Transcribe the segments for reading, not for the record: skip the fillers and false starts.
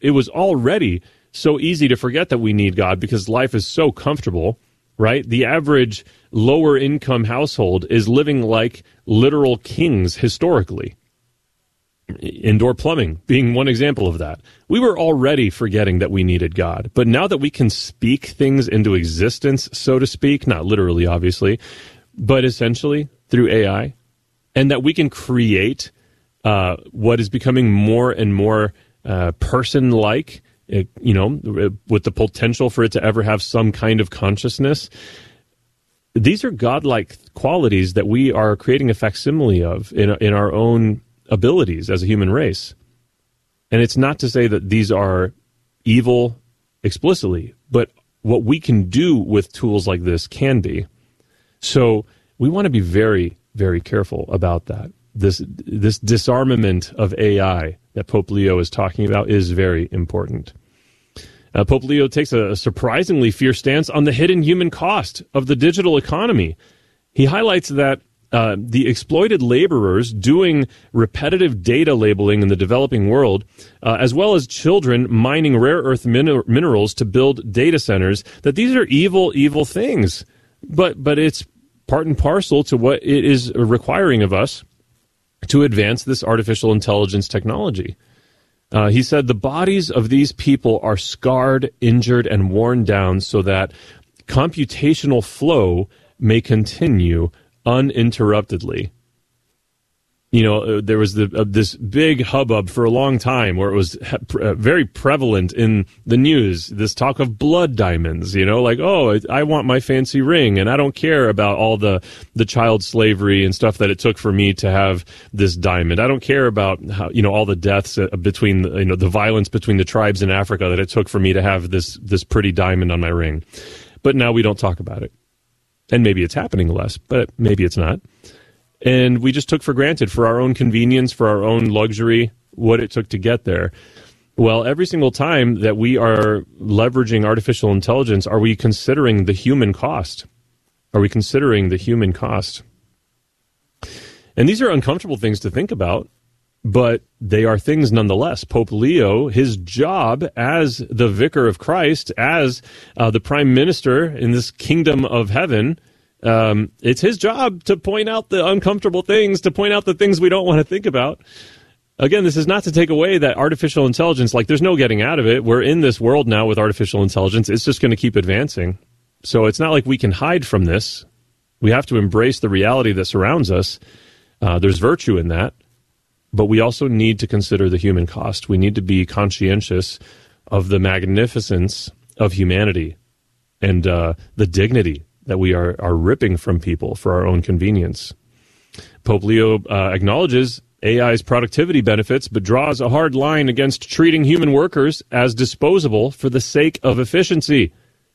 it was already so easy to forget that we need God because life is so comfortable, right? The average lower income household is living like literal kings historically. Indoor plumbing being one example of that. We were already forgetting that we needed God. But now that we can speak things into existence, so to speak, not literally, obviously, but essentially through AI, and that we can create what is becoming more and more person-like, with the potential for it to ever have some kind of consciousness. These are godlike qualities that we are creating a facsimile of in our own abilities as a human race. And it's not to say that these are evil explicitly, but what we can do with tools like this can be. So we want to be very, very careful about that. This disarmament of AI that Pope Leo is talking about is very important. Pope Leo takes a surprisingly fierce stance on the hidden human cost of the digital economy. He highlights that the exploited laborers doing repetitive data labeling in the developing world, as well as children mining rare earth minerals to build data centers, that these are evil, evil things. But it's part and parcel to what it is requiring of us to advance this artificial intelligence technology. He said the bodies of these people are scarred, injured, and worn down so that computational flow may continue uninterruptedly. There was this big hubbub for a long time where it was very prevalent in the news, this talk of blood diamonds, like, oh, I want my fancy ring, and I don't care about all the child slavery and stuff that it took for me to have this diamond. I don't care about how, all the deaths between, the violence between the tribes in Africa that it took for me to have this pretty diamond on my ring. But now we don't talk about it. And maybe it's happening less, but maybe it's not. And we just took for granted, for our own convenience, for our own luxury, what it took to get there. Well, every single time that we are leveraging artificial intelligence, are we considering the human cost? Are we considering the human cost? And these are uncomfortable things to think about, but they are things nonetheless. Pope Leo, his job as the vicar of Christ, as the prime minister in this kingdom of heaven, it's his job to point out the uncomfortable things, to point out the things we don't want to think about. Again, this is not to take away that artificial intelligence, like there's no getting out of it. We're in this world now with artificial intelligence. It's just going to keep advancing. So it's not like we can hide from this. We have to embrace the reality that surrounds us. There's virtue in that. But we also need to consider the human cost. We need to be conscientious of the magnificence of humanity and the dignity that we are ripping from people for our own convenience. Pope Leo acknowledges AI's productivity benefits, but draws a hard line against treating human workers as disposable for the sake of efficiency.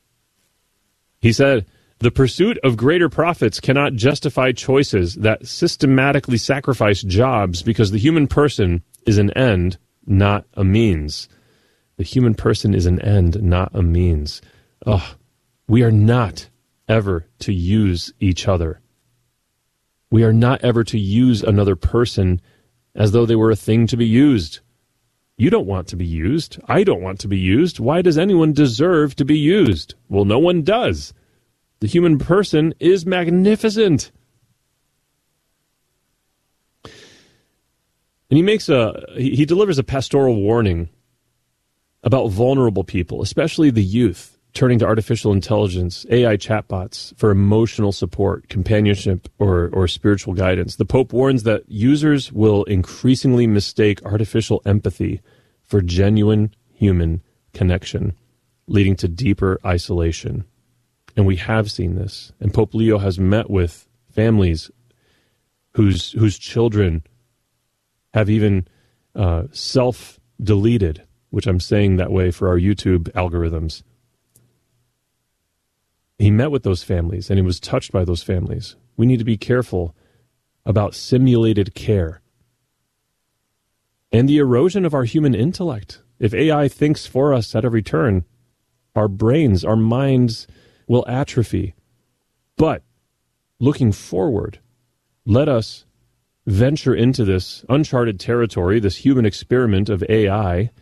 He said, the pursuit of greater profits cannot justify choices that systematically sacrifice jobs because the human person is an end, not a means. The human person is an end, not a means. We are not ever to use each other. We are not ever to use another person as though they were a thing to be used. You don't want to be used. I don't want to be used. Why does anyone deserve to be used? Well, no one does. The human person is magnificent. And he delivers a pastoral warning about vulnerable people, especially the youth, turning to artificial intelligence, AI chatbots for emotional support, companionship, or spiritual guidance. The Pope warns that users will increasingly mistake artificial empathy for genuine human connection, leading to deeper isolation. And we have seen this. And Pope Leo has met with families whose children have even self-deleted, which I'm saying that way for our YouTube algorithms. He met with those families, and he was touched by those families. We need to be careful about simulated care and the erosion of our human intellect. If AI thinks for us at every turn, our brains, our minds will atrophy. But looking forward, let us venture into this uncharted territory, this human experiment of AI,